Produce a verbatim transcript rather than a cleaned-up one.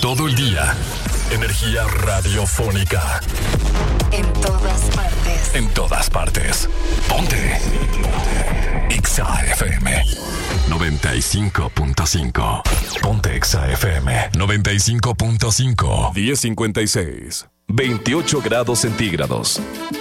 todo el día. Energía radiofónica. En todas partes. En todas partes. Ponte. Ponte. Exa F M noventa y cinco punto cinco. Ponte Exa F M noventa y cinco punto cinco. diez cincuenta y seis. veintiocho grados centígrados.